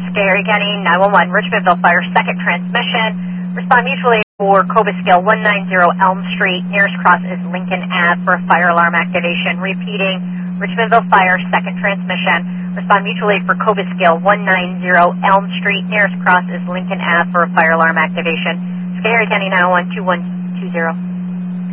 Schoharie County 911, Richmondville Fire, second transmission. Respond mutually for Cobus Scale 190 Elm Street. Nearest cross is Lincoln Ave for fire alarm activation. Repeating, Richmondville Fire, second transmission. Respond mutually for Cobus Scale 190 Elm Street. Nearest cross is Lincoln Ave for fire alarm activation. Schoharie County 911, 2120.